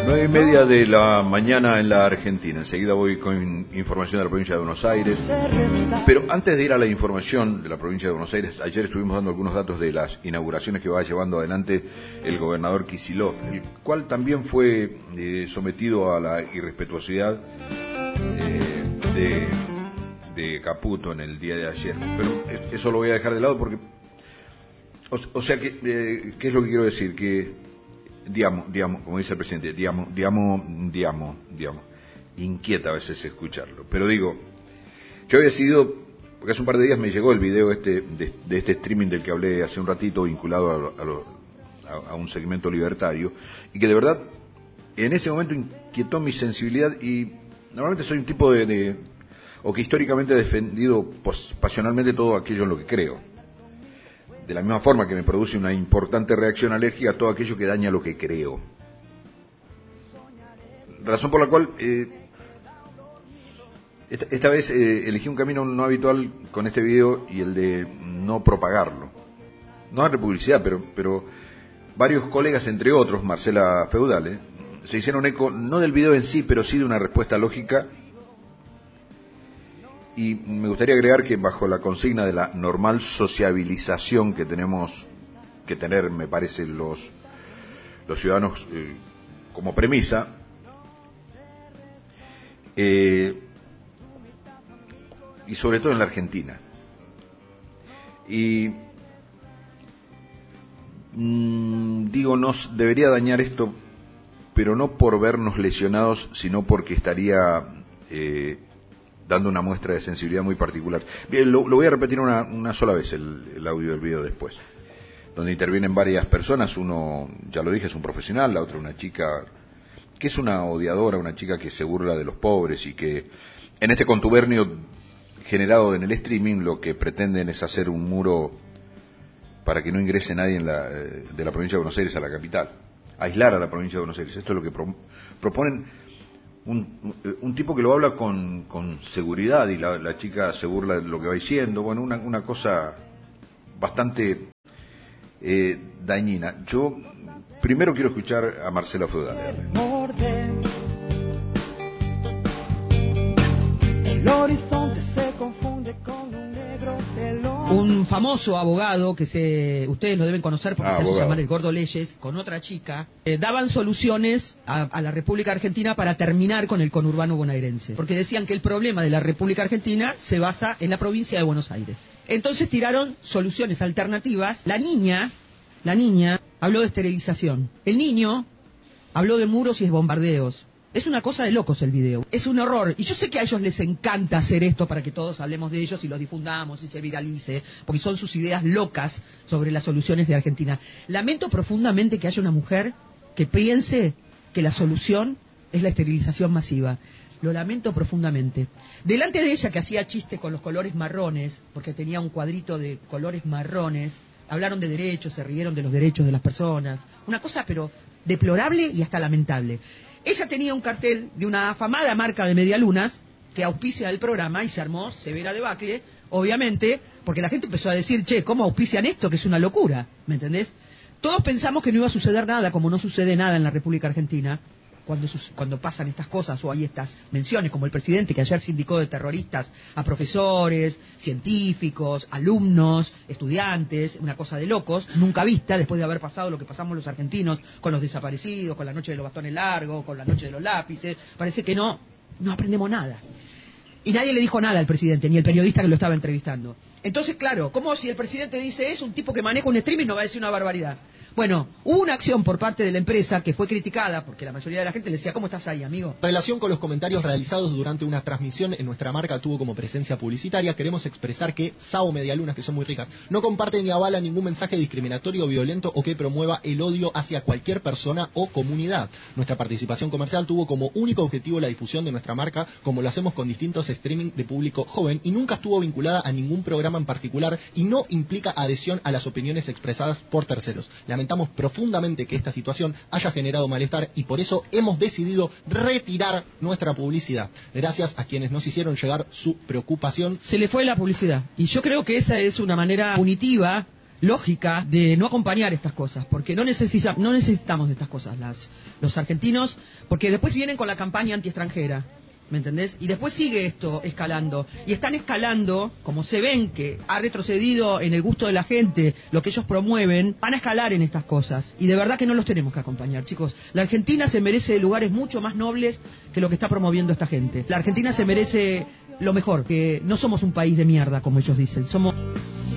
9:30 de la mañana en la Argentina. Enseguida voy con información de la provincia de Buenos Aires. Pero antes de ir a la información de la provincia de Buenos Aires, ayer estuvimos dando algunos datos de las inauguraciones que va llevando adelante el gobernador Kicillof, el cual también fue sometido a la irrespetuosidad de Caputo en el día de ayer. Pero eso lo voy a dejar de lado porque... O sea, ¿qué es lo que quiero decir? Que... Digamos, como dice el presidente, inquieta a veces escucharlo. Pero digo, yo había decidido, porque hace un par de días me llegó el video de este streaming del que hablé hace un ratito, vinculado a un segmento libertario, y que de verdad, en ese momento inquietó mi sensibilidad, y normalmente soy un tipo o que históricamente he defendido pasionalmente todo aquello en lo que creo. De la misma forma que me produce una importante reacción alérgica a todo aquello que daña lo que creo. Razón por la cual esta vez elegí un camino no habitual con este video, y el de no propagarlo. No darle publicidad, pero varios colegas, entre otros Marcela Feudale, se hicieron eco no del video en sí, pero sí de una respuesta lógica. Y me gustaría agregar que bajo la consigna de la normal sociabilización que tenemos que tener, me parece, los ciudadanos como premisa, y sobre todo en la Argentina. Y digo, nos debería dañar esto, pero no por vernos lesionados, sino porque estaría... dando una muestra de sensibilidad muy particular. Bien, lo voy a repetir una sola vez el audio del video después, donde intervienen varias personas. Uno, ya lo dije, es un profesional, la otra una chica que es una odiadora, una chica que se burla de los pobres y que en este contubernio generado en el streaming lo que pretenden es hacer un muro para que no ingrese nadie de la provincia de Buenos Aires a la capital, aislar a la provincia de Buenos Aires. Esto es lo que proponen. Un tipo que lo habla con seguridad, y la chica se burla de lo que va diciendo. Bueno, una cosa bastante dañina. Yo primero quiero escuchar a Marcela Feudale. El horizonte se confunde con un negro telón. Un famoso abogado que ustedes lo deben conocer porque se hace llamar el Gordo Leyes, con otra chica, daban soluciones a la República Argentina para terminar con el conurbano bonaerense, porque decían que el problema de la República Argentina se basa en la provincia de Buenos Aires. Entonces tiraron soluciones alternativas. La niña habló de esterilización, el niño habló de muros y de bombardeos. Es una cosa de locos el video, es un horror. Y yo sé que a ellos les encanta hacer esto para que todos hablemos de ellos y los difundamos y se viralice, porque son sus ideas locas sobre las soluciones de Argentina. Lamento profundamente que haya una mujer que piense que la solución es la esterilización masiva. Lo lamento profundamente. Delante de ella, que hacía chiste con los colores marrones, porque tenía un cuadrito de colores marrones, hablaron de derechos, se rieron de los derechos de las personas. Una cosa pero deplorable y hasta lamentable. Ella tenía un cartel de una afamada marca de medialunas que auspicia el programa y se armó severa debacle, obviamente, porque la gente empezó a decir, che, ¿cómo auspician esto? Que es una locura, ¿me entendés? Todos pensamos que no iba a suceder nada, como no sucede nada en la República Argentina, cuando pasan estas cosas o hay estas menciones, como el presidente que ayer se indicó de terroristas a profesores, científicos, alumnos, estudiantes, una cosa de locos, nunca vista después de haber pasado lo que pasamos los argentinos con los desaparecidos, con la noche de los bastones largos, con la noche de los lápices. Parece que no aprendemos nada. Y nadie le dijo nada al presidente, ni el periodista que lo estaba entrevistando. Entonces, claro, ¿cómo si el presidente dice es un tipo que maneja un streaming no va a decir una barbaridad? Bueno, hubo una acción por parte de la empresa que fue criticada porque la mayoría de la gente le decía, ¿cómo estás ahí, amigo? En relación con los comentarios realizados durante una transmisión en nuestra marca tuvo como presencia publicitaria, queremos expresar que Sao Medialunas, que son muy ricas, no comparte ni avala ningún mensaje discriminatorio, violento o que promueva el odio hacia cualquier persona o comunidad. Nuestra participación comercial tuvo como único objetivo la difusión de nuestra marca, como lo hacemos con distintos streaming de público joven, y nunca estuvo vinculada a ningún programa en particular y no implica adhesión a las opiniones expresadas por terceros. Lamentamos profundamente que esta situación haya generado malestar y por eso hemos decidido retirar nuestra publicidad. Gracias a quienes nos hicieron llegar su preocupación. Se le fue la publicidad y yo creo que esa es una manera punitiva lógica de no acompañar estas cosas, porque no necesitamos de estas cosas los argentinos, porque después vienen con la campaña anti-extranjera, ¿me entendés? Y después sigue esto escalando, y están escalando, como se ven que ha retrocedido en el gusto de la gente lo que ellos promueven, van a escalar en estas cosas, y de verdad que no los tenemos que acompañar, chicos. La Argentina se merece lugares mucho más nobles que lo que está promoviendo esta gente. La Argentina se merece lo mejor, que no somos un país de mierda, como ellos dicen, somos